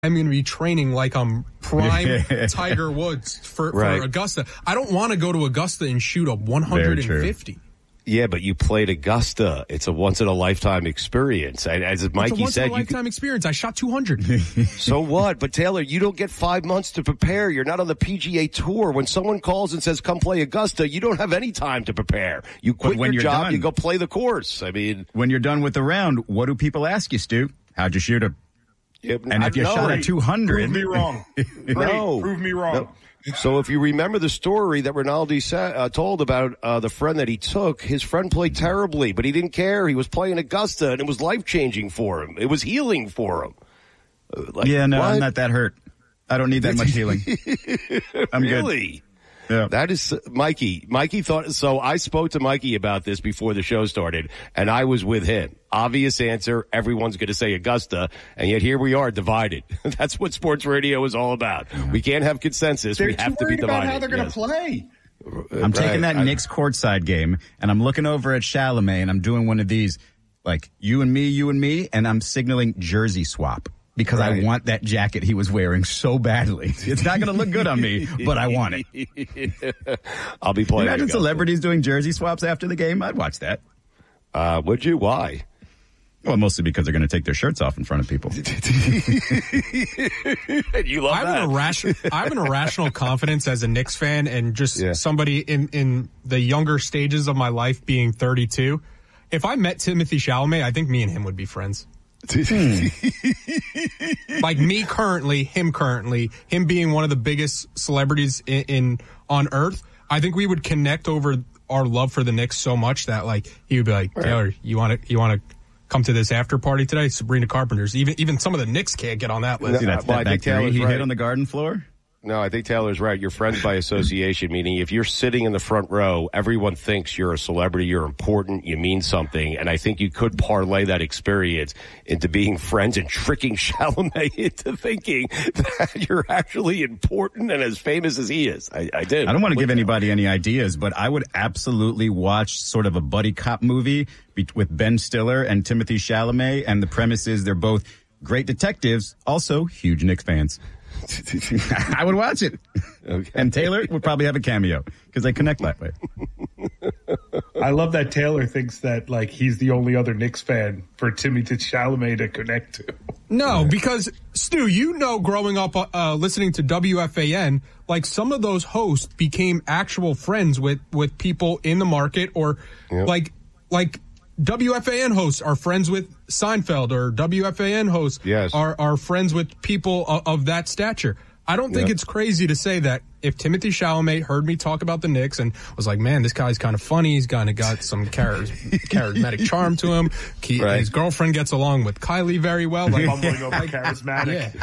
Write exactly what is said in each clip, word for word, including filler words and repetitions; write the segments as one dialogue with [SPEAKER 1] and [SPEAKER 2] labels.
[SPEAKER 1] I'm going to be training like I'm prime Tiger Woods for,
[SPEAKER 2] right.
[SPEAKER 1] for Augusta. I don't want to go to Augusta and shoot a one hundred fifty.
[SPEAKER 2] Yeah, but you played Augusta. It's a once-in-a-lifetime experience. And as Mikey
[SPEAKER 1] it's a
[SPEAKER 2] said,
[SPEAKER 1] once-in-a-lifetime
[SPEAKER 2] you could,
[SPEAKER 1] experience. I shot two hundred.
[SPEAKER 2] So what? But, Taylor, you don't get five months to prepare. You're not on the P G A Tour. When someone calls and says, come play Augusta, you don't have any time to prepare. You quit
[SPEAKER 3] when
[SPEAKER 2] your
[SPEAKER 3] you're
[SPEAKER 2] job,
[SPEAKER 3] done,
[SPEAKER 2] you go play the course. I mean,
[SPEAKER 3] when you're done with the round, what do people ask you, Stu? How'd you shoot him?
[SPEAKER 2] Yeah,
[SPEAKER 3] and if you
[SPEAKER 2] no,
[SPEAKER 3] shot at two hundred...
[SPEAKER 4] Prove me wrong.
[SPEAKER 2] no.
[SPEAKER 4] Prove me wrong.
[SPEAKER 2] No. So if you remember the story that Rinaldi sa- uh, told about uh, the friend that he took, his friend played terribly, but he didn't care. He was playing Augusta, and it was life-changing for him. It was healing for him.
[SPEAKER 3] Uh, like, yeah, no, what? I'm not that hurt. I don't need that much healing. I'm
[SPEAKER 2] really?
[SPEAKER 3] good. Yeah.
[SPEAKER 2] That is Mikey. Mikey thought so. I spoke to Mikey about this before the show started, and I was with him. Obvious answer. Everyone's going to say Augusta, and yet here we are divided. That's what sports radio is all about. We can't have consensus.
[SPEAKER 4] They're
[SPEAKER 2] we have to be divided.
[SPEAKER 4] About how they're going to
[SPEAKER 2] yes.
[SPEAKER 4] play.
[SPEAKER 3] I'm right. taking that I, Knicks courtside game, and I'm looking over at Chalamet, and I'm doing one of these, like you and me, you and me, and I'm signaling jersey swap. Because right. I want that jacket he was wearing so badly. It's not going to look good on me, but I want it.
[SPEAKER 2] I'll be playing.
[SPEAKER 3] Imagine celebrities doing jersey swaps after the game. I'd watch that.
[SPEAKER 2] Uh, would you? Why?
[SPEAKER 3] Well, mostly because they're going to take their shirts off in front of people.
[SPEAKER 2] You love
[SPEAKER 1] I have
[SPEAKER 2] that.
[SPEAKER 1] An irrational, I have an irrational confidence as a Knicks fan and just yeah. somebody in, in the younger stages of my life being thirty-two. If I met Timothy Chalamet, I think me and him would be friends. Like me currently, him currently, him being one of the biggest celebrities in, in on earth, I think we would connect over our love for the Knicks so much that like he would be like, Taylor, you want to you want to come to this after party today? Sabrina Carpenter's. Even even some of the Knicks can't get on that list.
[SPEAKER 3] No, See, that's well, that bacteria he right. hit on the garden floor.
[SPEAKER 2] No, I think Taylor's right. You're friends by association, meaning if you're sitting in the front row, everyone thinks you're a celebrity, you're important, you mean something. And I think you could parlay that experience into being friends and tricking Chalamet into thinking that you're actually important and as famous as he is. I, I did.
[SPEAKER 3] I don't want to give anybody any ideas, but I would absolutely watch sort of a buddy cop movie with Ben Stiller and Timothy Chalamet. And the premise is they're both great detectives, also huge Knicks fans. I would watch it. Okay. And Taylor would probably have a cameo because they connect that way.
[SPEAKER 4] I love that Taylor thinks that like he's the only other Knicks fan for Timothy Chalamet to connect to.
[SPEAKER 1] No, because Stu, you know, growing up uh, listening to W F A N, like some of those hosts became actual friends with, with people in the market or yep. like like W F A N hosts are friends with Seinfeld or W F A N hosts
[SPEAKER 2] yes.
[SPEAKER 1] are, are friends with people of, of that stature. I don't think yep. it's crazy to say that if Timothy Chalamet heard me talk about the Knicks and was like, man, this guy's kind of funny. He's kind of got some char- charismatic charm to him. He, right. His girlfriend gets along with Kylie very well. Like,
[SPEAKER 4] bumbling over charismatic.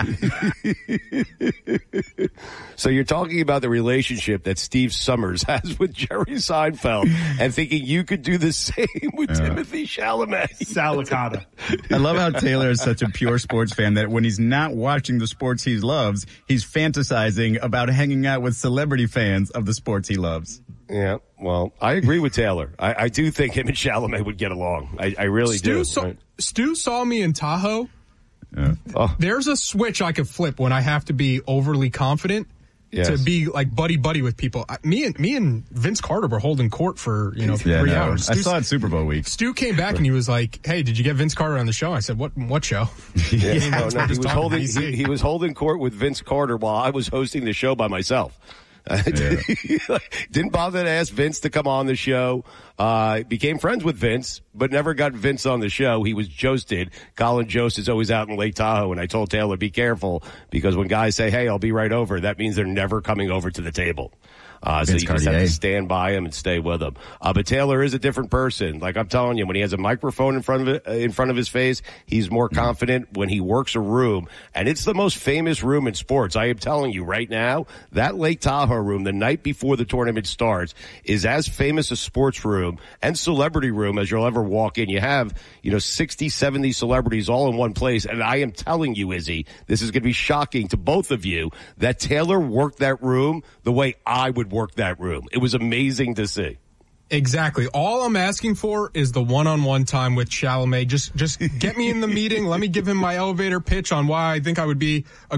[SPEAKER 2] Yeah. So you're talking about the relationship that Steve Summers has with Jerry Seinfeld and thinking you could do the same with yeah. Timothy Chalamet.
[SPEAKER 4] Salicata.
[SPEAKER 3] I love how Taylor is such a pure sports fan that when he's not watching the sports he loves, he's fantasizing about hanging out with celebrity fans of the sports he loves.
[SPEAKER 2] Yeah, well, I agree with Taylor. I, I do think him and Chalamet would get along. I, I really
[SPEAKER 1] Stu
[SPEAKER 2] do.
[SPEAKER 1] Saw,
[SPEAKER 2] right?
[SPEAKER 1] Stu saw me in Tahoe.
[SPEAKER 3] Yeah.
[SPEAKER 2] Oh.
[SPEAKER 1] There's a switch I could flip when I have to be overly confident.
[SPEAKER 2] Yes.
[SPEAKER 1] To be like buddy buddy with people. I, me and me and Vince Carter were holding court for, you know,
[SPEAKER 3] yeah,
[SPEAKER 1] three
[SPEAKER 3] no.
[SPEAKER 1] hours.
[SPEAKER 3] Stu, I saw it Super Bowl week.
[SPEAKER 1] Stu came back and he was like, "Hey, did you get Vince Carter on the show?" I said, "What what show?"
[SPEAKER 2] Yeah, no, no, he was holding he, he was holding court with Vince Carter while I was hosting the show by myself. Yeah. Didn't bother to ask Vince to come on the show. Uh, became friends with Vince, but never got Vince on the show. He was Joested. Colin Jost is always out in Lake Tahoe, and I told Taylor, be careful, because when guys say, hey, I'll be right over, that means they're never coming over to the table. Uh, so you just have to stand by him and stay with him. Uh, but Taylor is a different person. Like I'm telling you, when he has a microphone in front of it, uh, in front of his face, he's more confident when he works a room. And it's the most famous room in sports. I am telling you right now, that Lake Tahoe room the night before the tournament starts is as famous a sports room and celebrity room as you'll ever walk in. You have, you know, sixty, seventy celebrities all in one place. And I am telling you, Izzy, this is going to be shocking to both of you that Taylor worked that room the way I would work that room. It was amazing to see.
[SPEAKER 1] Exactly. All I'm asking for is the one-on-one time with Chalamet. Just, just get me in the meeting. Let me give him my elevator pitch on why I think I would be a